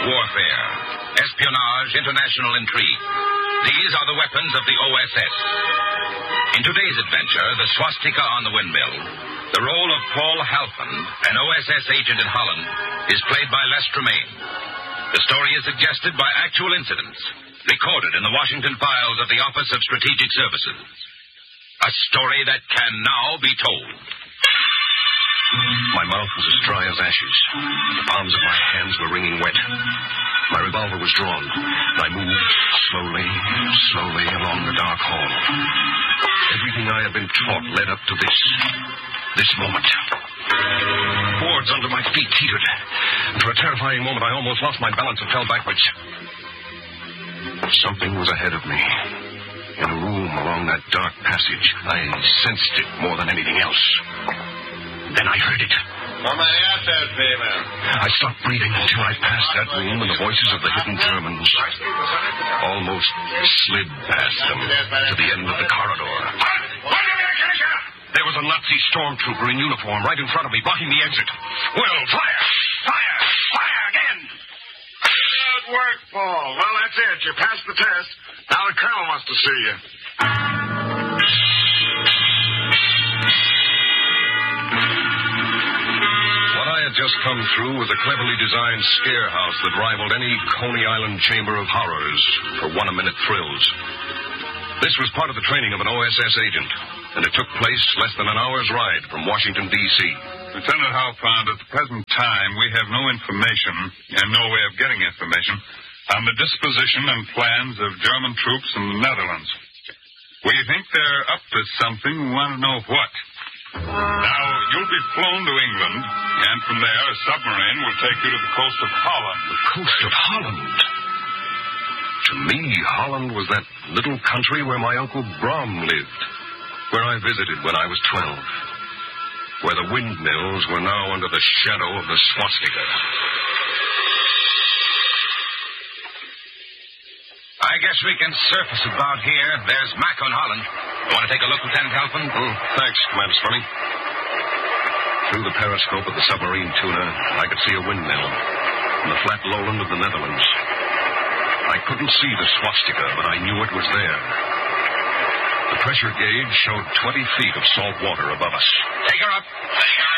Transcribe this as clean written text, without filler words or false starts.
warfare, espionage, international intrigue. These are the weapons of the OSS. In today's adventure, The Swastika on the Windmill, the role of Paul Halfand, an OSS agent in Holland, is played by Les Tremaine. The story is suggested by actual incidents, recorded in the Washington files of the Office of Strategic Services. A story that can now be told. My mouth was as dry as ashes. The palms of my hands were wringing wet. My revolver was drawn, and I moved slowly along the dark hall. Everything I had been taught led up to this moment. Boards under my feet teetered. For a terrifying moment, I almost lost my balance and fell backwards. Something was ahead of me. In a room along that dark passage, I sensed it more than anything else. Then I heard it. I stopped breathing until I passed that room and the voices of the hidden Germans almost slid past them to the end of the corridor. There was a Nazi stormtrooper in uniform right in front of me, blocking the exit. Well, fire! Fire again! Good work, Paul. Well, that's it. You passed the test. Now the colonel wants to see you. Just come through was a cleverly designed scare house that rivaled any Coney Island chamber of horrors for one-a-minute thrills. This was part of the training of an OSS agent, and it took place less than an hour's ride from Washington, D.C. Lieutenant Halfand, at the present time, we have no information and no way of getting information on the disposition and plans of German troops in the Netherlands. We think they're up to something. We want to know what. Now, you'll be flown to England, and from there, a submarine will take you to the coast of Holland. The coast of Holland? To me, Holland was that little country where my Uncle Brom lived, where I visited when I was 12, where the windmills were now under the shadow of the swastika. I guess we can surface about here. There's Mac on Holland. You want to take a look, Lieutenant Halfand? Thanks, Commander Scully. Through the periscope of the submarine tuna, I could see a windmill in the flat lowland of the Netherlands. I couldn't see the swastika, but I knew it was there. The pressure gauge showed 20 feet of salt water above us. Take her up.